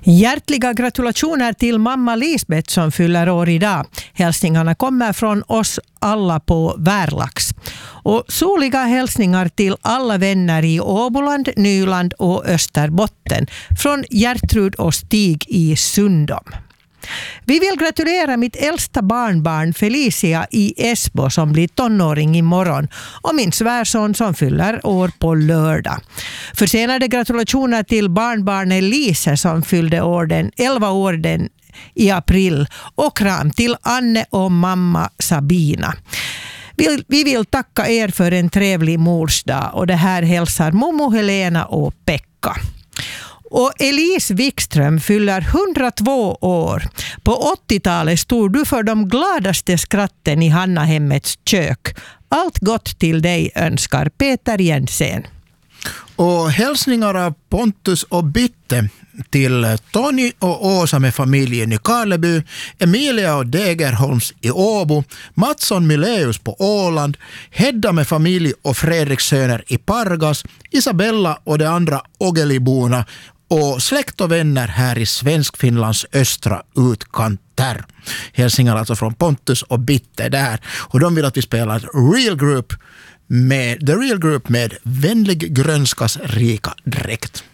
Hjärtliga gratulationer till mamma Lisbeth som fyller år idag. Hälsningarna kommer från oss alla på Värlax. Och soliga hälsningar till alla vänner i Åboland, Nyland och Österbotten från Gertrud och Stig i Sundom. Vi vill gratulera mitt äldsta barnbarn Felicia i Esbo som blir tonåring imorgon och min svärson som fyller år på lördag. Försenade gratulationer till barnbarnet Lise som fyllde 11 år i april och kram till Anne och mamma Sabina. Vi vill tacka er för en trevlig morsdag och det här hälsar Momo, Helena och Pekka. Och Elise Wikström fyller 102 år. På 80-talet stod du för de gladaste skratten i Hannahemmets kök. Allt gott till dig önskar Peter Jensen. Och hälsningar av Pontus och Bitte till Tony och Åsa med familjen i Karleby, Emilia och Degerholms i Åbo, Mattsson Mileus på Åland, Hedda med familj och Fredriks söner i Pargas, Isabella och de andra Ogeliborna och släkt och vänner här i Svenskfinlands östra utkanter. Hälsningar alltså från Pontus och Bitte där. Och de vill att vi spelar The Real Group med Vänlig grönskas rika dräkt.